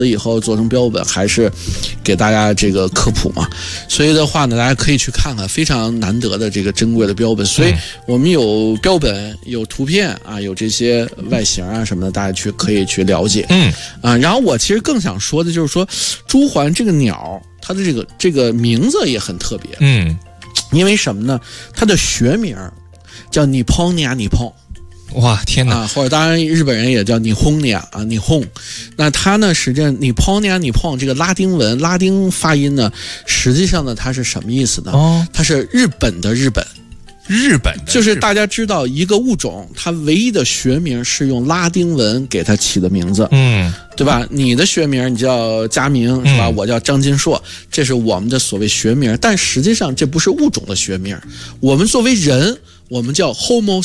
以后做成标本，还是给大家这个科普嘛。所以的话呢，大家可以去看看非常难得的这个珍贵的标本。所以我们有标本，有图片啊，有这些外形啊什么的，大家可以去了解。然后我其实更想说的就是说，朱鹮这个鸟，它的这个名字也很特别。因为什么呢？它的学名叫Nipponia Nippon。 哇，天哪！ 或者当然日本人也叫Nihon啊，Nihon。那它呢，实际上Nipponia Nippon这个拉丁发音呢，实际上呢，它是什么意思呢？它是日本的日本。就是大家知道一个物种，它唯一的学名是用拉丁文给它起的名字，对吧？你的学名你叫佳明是吧？我叫张金硕，这是我们的所谓学名，但实际上这不是物种的学名。我们作为人，我们叫 Homo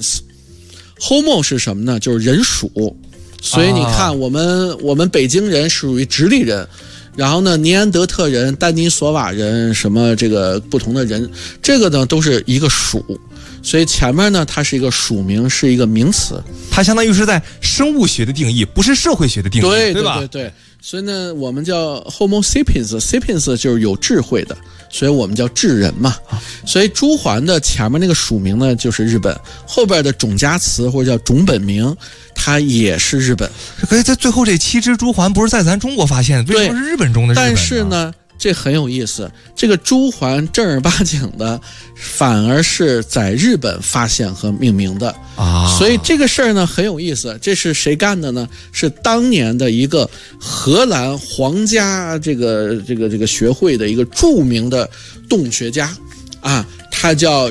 sapiens。Homo 是什么呢？就是人属。所以你看，我们北京人属于直隶人。然后呢，尼安德特人、丹尼索瓦人，什么这个不同的人，这个呢都是一个属，所以前面呢它是一个属名，是一个名词， 它相当于是在生物学的定义，不是社会学的定义，对吧？ 对。所以呢，我们叫 Homo sapiens，sapiens 就是有智慧的，所以我们叫智人嘛。所以朱鹮的前面那个属名呢就是日本，后边的种加词或者叫种本名，它也是日本。 可是在最后这7只朱鹮不是在咱中国发现的，为什么是日本中的日本呢？ 但是呢，这很有意思，这个朱鹮正儿八经的反而是在日本发现和命名的所以这个事儿呢很有意思。这是谁干的呢？是当年的一个荷兰皇家这个学会的一个著名的动物学家他叫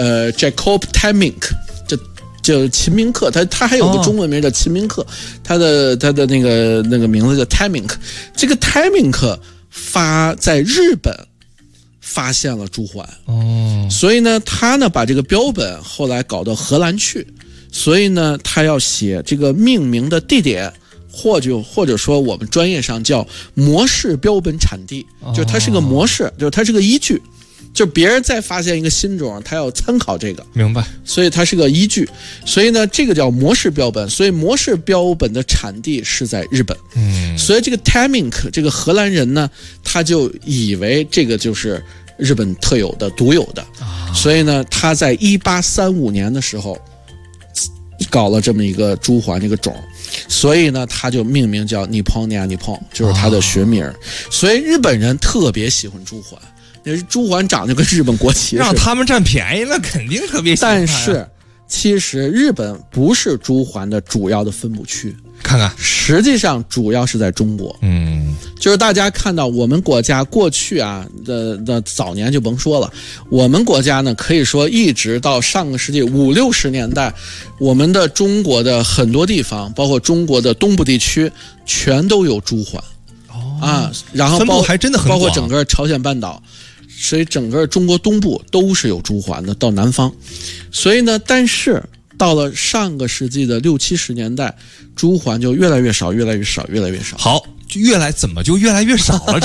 Jacob Temminck，就秦明克，他还有个中文名叫秦明克，他的那个名字叫 Temminck。这个 Temminck在日本发现了朱鹮所以呢他呢把这个标本后来搞到荷兰去，所以呢他要写这个命名的地点，或者说我们专业上叫模式标本产地，就是它是个模式，就是它是个依据，就别人再发现一个新种，他要参考这个， 明白？ 所以它是个依据，所以呢，这个叫模式标本，所以模式标本的产地是在日本。所以这个 Temminck 这个荷兰人呢，他就以为这个就是日本特有的、独有的，所以呢，他在1835年的时候搞了这么一个朱鹮这个种，所以呢，他就命名叫 Nipponia Nippon， 就是他的学名。所以日本人特别喜欢朱鹮。那朱鹮长得跟日本国旗似的， 让他们占便宜了，肯定特别喜欢。 但是其实日本不是朱鹮的主要的分布区， 看看， 实际上主要是在中国。就是大家看到我们国家过去的早年就甭说了，我们国家呢可以说一直到上个世纪50、60年代，我们的中国的很多地方，包括中国的东部地区，全都有朱鹮。然后分布还真的很广， 包括整个朝鲜半岛，所以整个中国东部都是有朱鹮的，到南方。所以呢，但是到了上个世纪的60、70年代，朱鹮就越来越少。 好，怎么就越来越少了？